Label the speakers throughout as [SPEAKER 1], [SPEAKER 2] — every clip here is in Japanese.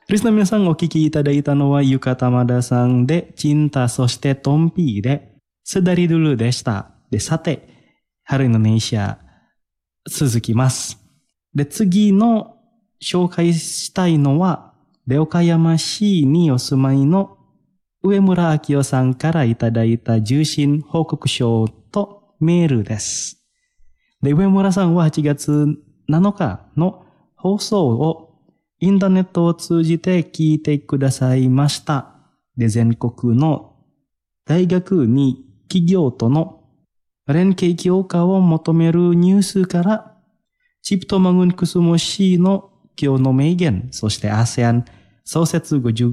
[SPEAKER 1] リスナーの皆さんお聞きいただいたのはゆかたまださんでチンタそしてトンピーでスダリドゥルでした。で、さて、春インドネシア続きます。で、次の紹介したいのは、で、岡山市にお住まいの上村明夫さんからいただいた受信報告書とメールです。で、上村さんは8月7日の放送をインターネットを通じて聞いてくださいました。で、全国の大学に企業との連携強化を求めるニュースから、チプトマグンクスモシーの今日の名言、そして ASEAN 創設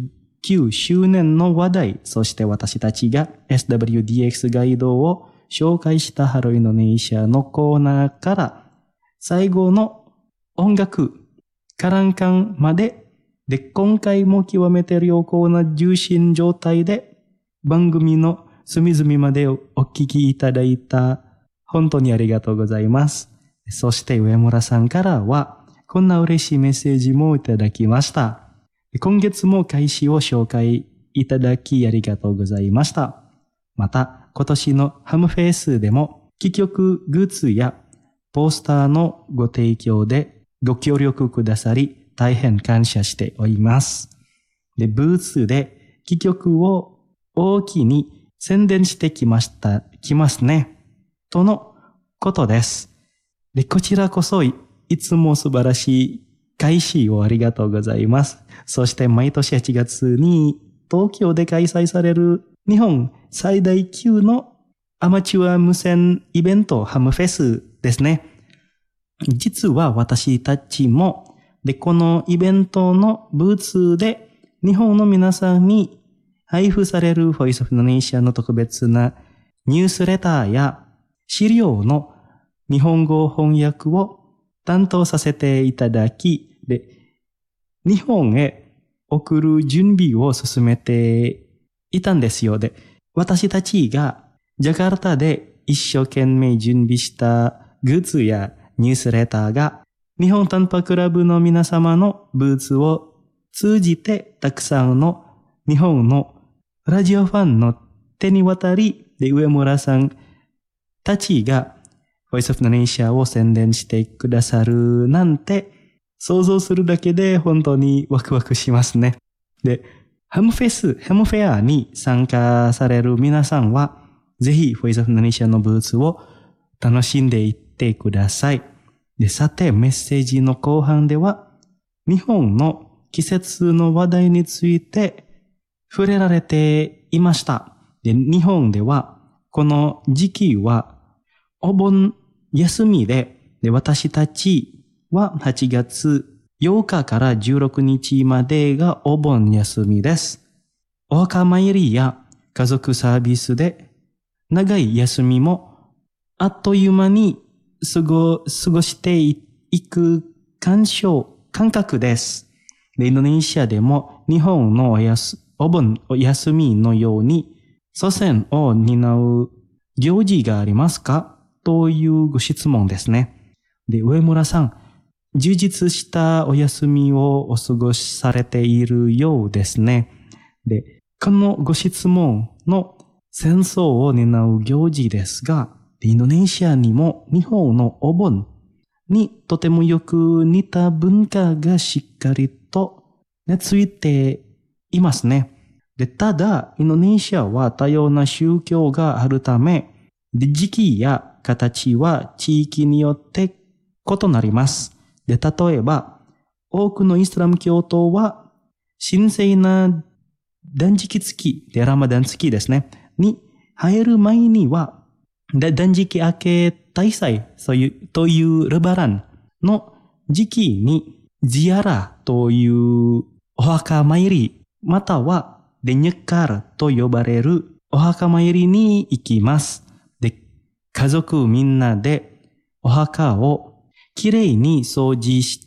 [SPEAKER 1] 59周年の話題、そして私たちが SWDX ガイドを紹介したハローインドネシアのコーナーから、最後の音楽、カランカンまで、で、今回も極めて良好な重心状態で番組の隅々までお聞きいただいた本当にありがとうございます。そして上村さんからはこんな嬉しいメッセージもいただきました。今月も開始を紹介いただきありがとうございました。また今年のハムフェイスでも企曲グッズやポスターのご提供でご協力くださり大変感謝しております。で、ブースで企曲を大きに宣伝してきますね。とのことです。で、こちらこそいつも素晴らしい開始をありがとうございます。そして毎年8月に東京で開催される日本最大級のアマチュア無線イベントハムフェスですね。実は私たちも、で、このイベントのブースで日本の皆さんに配布されるボイスオブインドネシアの特別なニュースレターや資料の日本語翻訳を担当させていただき、で、日本へ送る準備を進めていたんですよ。で、私たちがジャカルタで一生懸命準備したグッズやニュースレターが日本短波クラブの皆様のブースを通じてたくさんの日本のラジオファンの手に渡り、で、上村さんたちがボイスオブインドネシアを宣伝してくださるなんて想像するだけで本当にワクワクしますね。で、ハムフェアに参加される皆さんはぜひボイスオブインドネシアのブースを楽しんでいってください。で、さてメッセージの後半では日本の季節の話題について触れられていました。で、日本ではこの時期はお盆休みで、私たちは8月8日から16日までがお盆休みです。お墓参りや家族サービスで長い休みもあっという間に過ごしていく感覚です。で、インドネシアでも日本のお盆休みのように祖先を担う行事がありますかというご質問ですね。で、上村さん、充実したお休みをお過ごしされているようですね。で、このご質問の戦争を担う行事ですが、インドネシアにも日本のお盆にとてもよく似た文化がしっかりとついていますね。で、ただ、インドネシアは多様な宗教があるため、時期や形は地域によって異なります。で、例えば、多くのイスラム教徒は神聖な断食月、ラマダン月ですね、に入る前には、断食明け大祭というレバランの時期にジアラというお墓参り、またはデニュッカーと呼ばれるお墓参りに行きます。で、家族みんなでお墓をきれいに掃除して、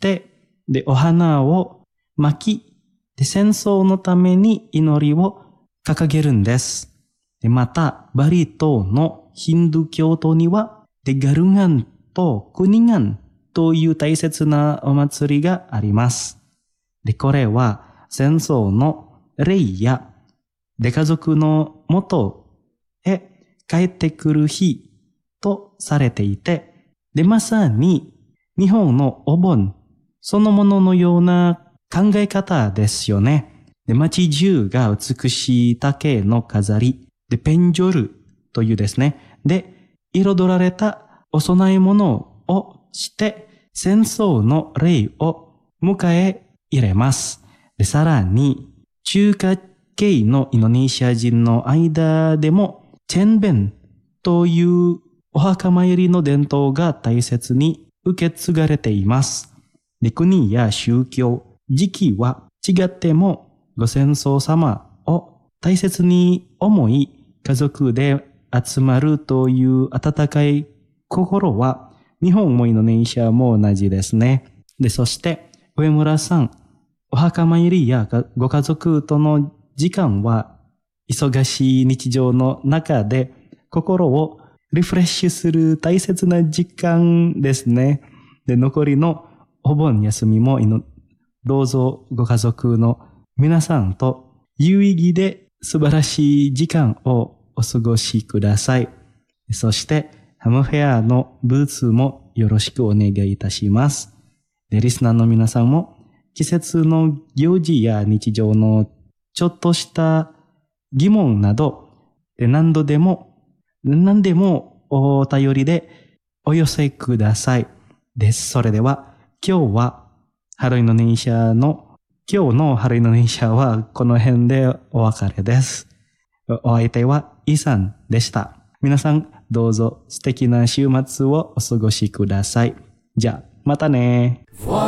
[SPEAKER 1] で、お花を巻き、で、戦争のために祈りを掲げるんです。で、また、バリ島のヒンドゥー教徒には、で、ガルガンとクニガンという大切なお祭りがあります。で、これは、 戦争の霊や出家族の元へ帰ってくる日とされていて、で、まさに日本のお盆そのもののような考え方ですよね。で、街中が美しい竹の飾り、で、ペンジョルというですね。で、彩られたお供え物をして戦争の霊を迎え入れます。で、さらに中華系のインドネシア人の間でもチェンベンというお墓参りの伝統が大切に受け継がれています。で、国や宗教、時期は違ってもご先祖様を大切に思い家族で集まるという温かい心は日本もインドネシアも同じですね。で、そして上村さん、お墓参りやご家族との時間は忙しい日常の中で心をリフレッシュする大切な時間ですね。で、残りのお盆休みもどうぞご家族の皆さんと有意義で素晴らしい時間をお過ごしください。そしてハムフェアのブーツもよろしくお願いいたします。で、リスナーの皆さんも季節の行事や日常のちょっとした疑問など何でもお便りでお寄せください。です。それでは今日の春インドネシアはこの辺でお別れです。お相手はイさんでした。皆さんどうぞ素敵な週末をお過ごしください。じゃあまたね。